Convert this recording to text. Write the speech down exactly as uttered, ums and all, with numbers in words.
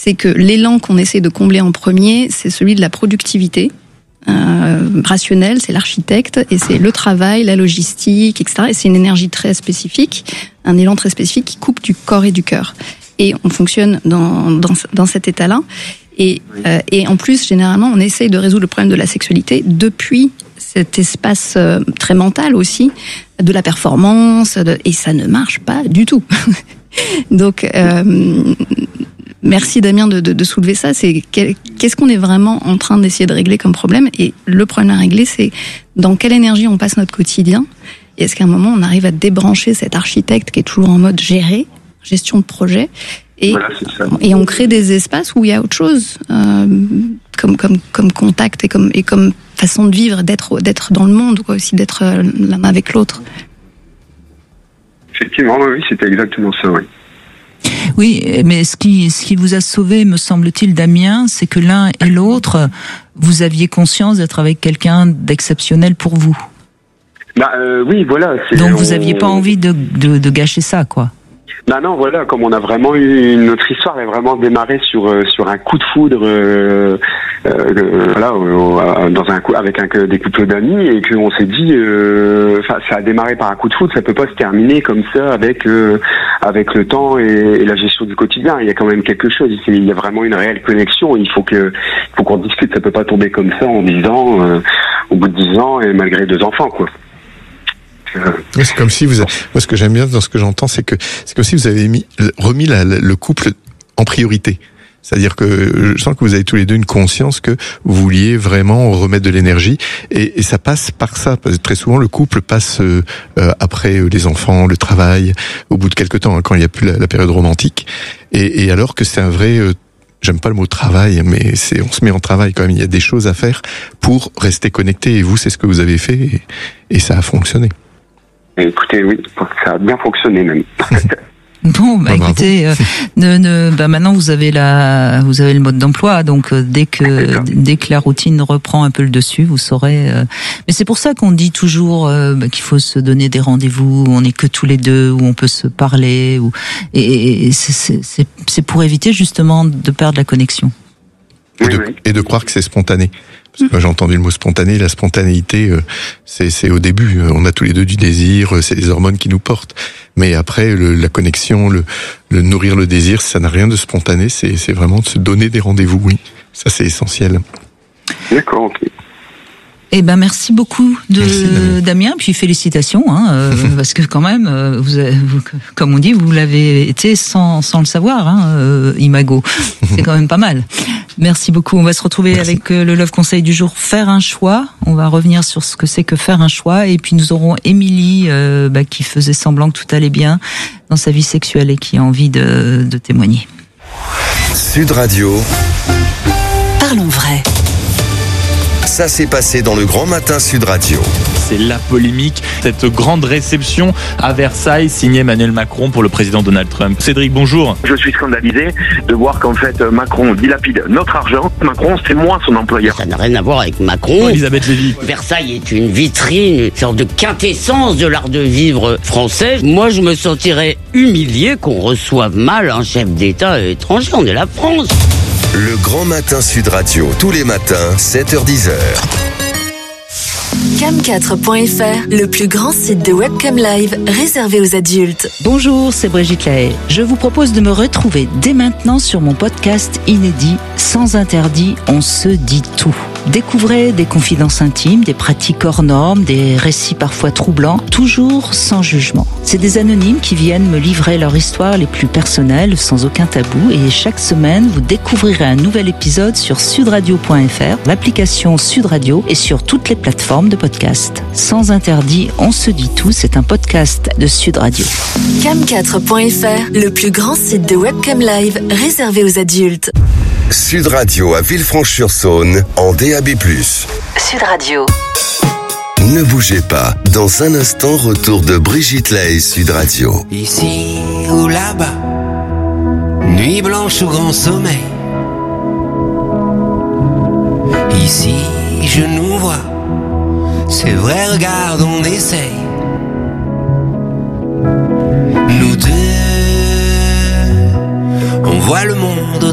c'est que l'élan qu'on essaie de combler en premier, c'est celui de la productivité. Euh, rationnelle, c'est l'architecte, et c'est le travail, la logistique, et cetera. Et c'est une énergie très spécifique, un élan très spécifique qui coupe du corps et du cœur. Et on fonctionne dans, dans, dans cet état-là. Et, euh, et en plus, généralement, on essaye de résoudre le problème de la sexualité depuis cet espace euh, très mental aussi, de la performance, de, et ça ne marche pas du tout. Donc, euh, merci Damien de, de, de soulever ça. C'est qu'est-ce qu'on est vraiment en train d'essayer de régler comme problème? Et le problème à régler, c'est dans quelle énergie on passe notre quotidien. Et est-ce qu'à un moment, on arrive à débrancher cet architecte qui est toujours en mode gérer, gestion de projet, et, voilà, et on crée des espaces où il y a autre chose, euh, comme, comme, comme contact et comme, et comme façon de vivre, d'être, d'être dans le monde, quoi, aussi d'être l'un avec l'autre. Effectivement, oui, c'était exactement ça, oui. Oui, mais ce qui, ce qui vous a sauvé, me semble-t-il, Damien, c'est que l'un et l'autre, vous aviez conscience d'être avec quelqu'un d'exceptionnel pour vous. Bah euh, oui, voilà. C'est, Donc vous on... aviez pas envie de, de, de gâcher ça, quoi. Bah non, voilà, comme on a vraiment eu notre histoire est vraiment démarré sur euh, sur un coup de foudre, euh, euh, voilà, euh, dans un coup avec un des couples d'amis, et qu'on s'est dit, enfin, euh, ça a démarré par un coup de foudre, ça peut pas se terminer comme ça avec euh, avec le temps et, et la gestion du quotidien. Il y a quand même quelque chose, il y a vraiment une réelle connexion. Il faut que, il faut qu'on discute. Ça peut pas tomber comme ça en dix ans, euh, au bout de dix ans et malgré deux enfants, quoi. C'est comme si vous avez... Moi, ce que j'aime bien dans ce que j'entends, c'est que c'est comme si vous avez mis, remis la, le couple en priorité. C'est-à-dire que je sens que vous avez tous les deux une conscience que vous vouliez vraiment remettre de l'énergie, et, et ça passe par ça. Parce que très souvent, le couple passe euh, après les enfants, le travail, au bout de quelque temps, hein, quand il n'y a plus la, la période romantique. Et, et alors que c'est un vrai... Euh, j'aime pas le mot travail, mais c'est, on se met en travail quand même. Il y a des choses à faire pour rester connecté. Et vous, c'est ce que vous avez fait, et, et ça a fonctionné. Écoutez, oui, ça a bien fonctionné même. Bon, bah, bah écoutez, euh, ne, ne, bah maintenant vous avez la, vous avez le mode d'emploi, donc euh, dès que dès que la routine reprend un peu le dessus, vous saurez. Euh, mais c'est pour ça qu'on dit toujours euh, bah, qu'il faut se donner des rendez-vous où on n'est que tous les deux, où on peut se parler, où, et, et c'est, c'est, c'est pour éviter justement de perdre la connexion. Et de, et de croire que c'est spontané. Parce que moi, j'ai entendu le mot spontané, la spontanéité, euh, c'est, c'est au début. On a tous les deux du désir, c'est les hormones qui nous portent. Mais après, le, la connexion, le, le nourrir le désir, ça n'a rien de spontané. C'est, c'est vraiment de se donner des rendez-vous. Oui, ça c'est essentiel. D'accord, ok. Eh ben merci beaucoup de merci, Damien. Damien, puis félicitations, hein, euh, parce que quand même, euh, vous, avez, vous, comme on dit, vous l'avez été sans sans le savoir, hein, euh, Imago. C'est quand même pas mal. Merci beaucoup. On va se retrouver merci. avec euh, le Love Conseil du jour. Faire un choix. On va revenir sur ce que c'est que faire un choix, et puis nous aurons Émilie euh, bah, qui faisait semblant que tout allait bien dans sa vie sexuelle et qui a envie de, de témoigner. Sud Radio. Parlons vrai. Ça s'est passé dans le Grand Matin Sud Radio. C'est la polémique, cette grande réception à Versailles signée Emmanuel Macron pour le président Donald Trump. Cédric, bonjour. Je suis scandalisé de voir qu'en fait Macron dilapide notre argent. Macron, c'est moi son employeur. Ça n'a rien à voir avec Macron. Elisabeth Lévy. Versailles est une vitrine, une sorte de quintessence de l'art de vivre français. Moi, je me sentirais humilié qu'on reçoive mal un chef d'État étranger. On est la France. Le Grand Matin Sud Radio, tous les matins, sept heures dix heures. cam quatre point f r, le plus grand site de webcam live réservé aux adultes. Bonjour, c'est Brigitte Lahaye. Je vous propose de me retrouver dès maintenant sur mon podcast inédit Sans interdit, on se dit tout. Découvrez des confidences intimes, des pratiques hors normes, des récits parfois troublants, toujours sans jugement. C'est des anonymes qui viennent me livrer leur histoire les plus personnelles, sans aucun tabou, et chaque semaine, vous découvrirez un nouvel épisode sur sudradio point f r, l'application Sud Radio et sur toutes les plateformes de podcast. Sans interdit, on se dit tout, c'est un podcast de Sud Radio. cam quatre point f r, le plus grand site de webcam live réservé aux adultes. Sud Radio à Villefranche-sur-Saône en D A B plus. Sud Radio. Ne bougez pas. Dans un instant, retour de Brigitte Lahaye, Sud Radio. Ici ou là-bas, nuit blanche ou grand sommeil. Ici, je nous vois. C'est vrai, regarde, on essaye. Nous deux, on voit le monde